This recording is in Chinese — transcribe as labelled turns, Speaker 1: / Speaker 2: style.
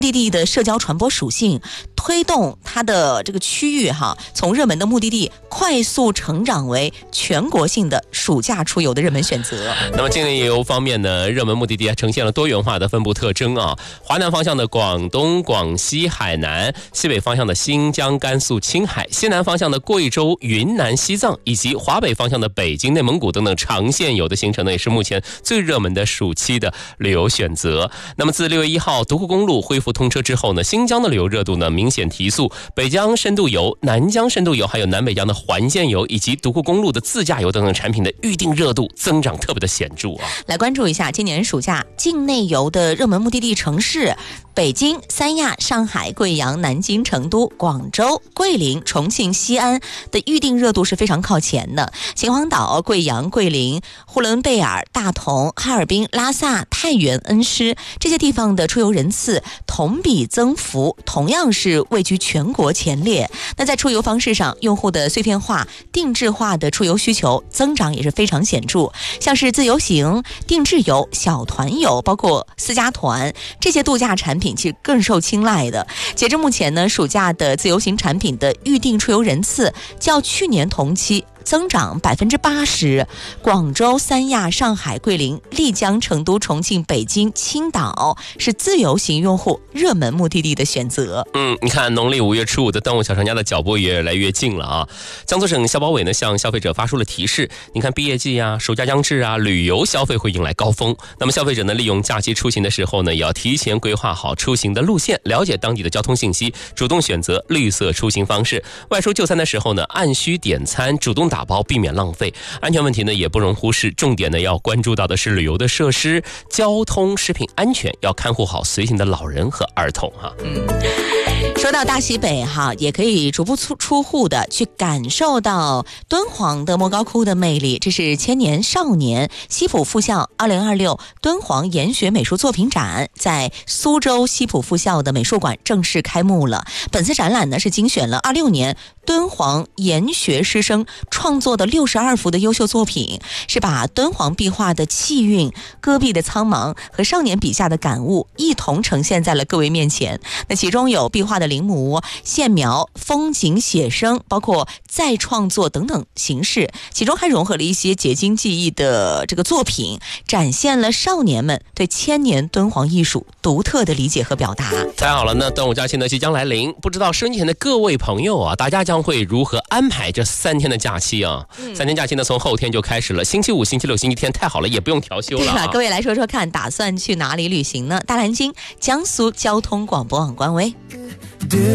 Speaker 1: 目的地的社交传播属性，推动它的这个区域从热门的目的地快速成长为全国性的暑假出游的热门选择。
Speaker 2: 那么境内游方面呢，热门目的地呈现了多元化的分布特征啊。华南方向的广东、广西、海南，西北方向的新疆、甘肃、青海，西南方向的贵州、云南、西藏，以及华北方向的北京、内蒙古等等长线游的行程呢，也是目前最热门的暑期的旅游选择。那么自6月1号独库公路恢复通车之后呢，新疆的旅游热度呢明显提速，北疆深度游、南疆深度游，还有南北疆的环线游以及独库公路的自驾游等等产品的预订热度增长特别的显著啊。
Speaker 1: 来关注一下今年暑假境内游的热门目的地城市。北京、三亚、上海、贵阳、南京、成都、广州、桂林、重庆、西安的预订热度是非常靠前的。秦皇岛、贵阳、桂林、呼伦贝尔、大同、哈尔滨、拉萨、太原、恩施这些地方的出游人次同比增幅同样是位居全国前列。那在出游方式上，用户的碎片化、定制化的出游需求增长也是非常显著，像是自由行、定制游、小团游，包括私家团这些度假产品其实更受青睐的。截至目前呢，暑假的自由行产品的预订出游人次较去年同期增长80%，广州、三亚、上海、桂林、丽江、成都、重庆、北京、青岛是自由行用户热门目的地的选择。
Speaker 2: 你看农历5月初5的端午小长假的脚步也越来越近了啊。江苏省消保委呢向消费者发出了提示，你看毕业季啊、暑假将至啊，旅游消费会迎来高峰。那么消费者呢利用假期出行的时候呢，也要提前规划好出行的路线，了解当地的交通信息，主动选择绿色出行方式。外出就餐的时候呢，按需点餐，主动打包，避免浪费。安全问题呢也不容忽视，重点呢要关注到的是旅游的设施、交通、食品安全，要看护好随行的老人和儿童哈。
Speaker 1: 说到大西北也可以逐步出户的去感受到敦煌的莫高窟的魅力。这是千年少年西浦附校2026敦煌研学美术作品展在苏州西浦附校的美术馆正式开幕了。本次展览呢是精选了26年敦煌研学师生创作的62幅的优秀作品，是把敦煌壁画的气韵、戈壁的苍茫和少年笔下的感悟一同呈现在了各位面前。那其中有壁画的临摹、线描、风景写生，包括再创作等等形式，其中还融合了一些结晶技艺的这个作品，展现了少年们对千年敦煌艺术独特的理解和表达。
Speaker 2: 太好了，那端午假期呢即将来临，不知道收音前的各位朋友啊，大家将会如何安排这3天的假期啊？3天假期呢从后天就开始了，星期五、星期六、星期天，太好了，也不用调休了
Speaker 1: 各位来说说看，打算去哪里旅行呢？大蓝鲸江苏交通广播网官微。